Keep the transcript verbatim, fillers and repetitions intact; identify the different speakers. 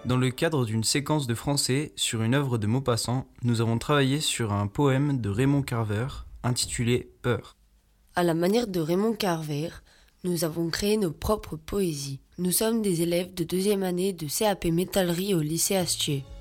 Speaker 1: Dans le cadre d'une séquence de français sur une œuvre de Maupassant, nous avons travaillé sur un poème de Raymond Carver intitulé « Peur ».
Speaker 2: À la manière de Raymond Carver, nous avons créé nos propres poésies. Nous sommes des élèves de deuxième année de C A P métallerie au lycée Astier.